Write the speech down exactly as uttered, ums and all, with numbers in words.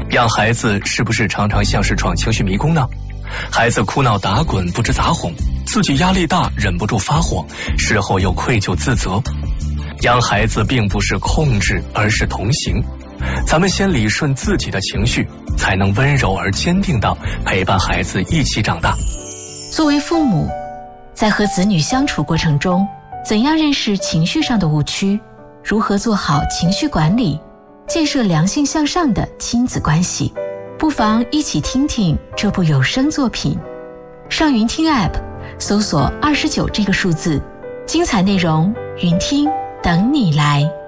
养孩子是不是常常像是闯情绪迷宫呢？孩子哭闹打滚不知咋哄，自己压力大忍不住发火，事后又愧疚自责。养孩子并不是控制，而是同行。咱们先理顺自己的情绪，才能温柔而坚定地陪伴孩子一起长大。 作为父母，在和子女相处过程中，怎样认识情绪上的误区，如何做好情绪管理，建设良性向上的亲子关系，不妨一起听听这部有声作品。上云听 App 搜索二十九这个数字，精彩内容云听等你来。